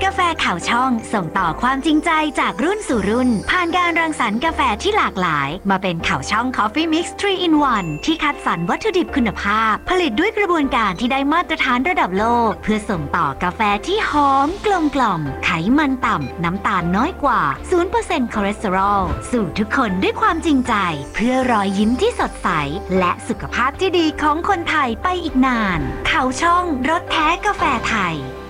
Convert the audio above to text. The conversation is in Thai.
กาแฟขาวช่องส่งต่อความจริงใจจากรุ่นสู่รุ่นผ่านการรังสรรค์กาแฟที่หลากหลายมาเป็นขาวช่อง Coffee Mix 3 in 1ที่คัดสรรวัตถุดิบคุณภาพผลิตด้วยกระบวนการที่ได้มาตรฐานระดับโลกเพื่อส่งต่อกาแฟที่หอมกลมกล่อมไขมันต่ำน้ำตาลน้อยกว่า 0% คอเลสเตอรอลสู่ทุกคนด้วยความจริงใจเพื่อรอยยิ้มที่สดใสและสุขภาพที่ดีของคนไทยไปอีกนานขาวช่องรสแท้กาแฟไทย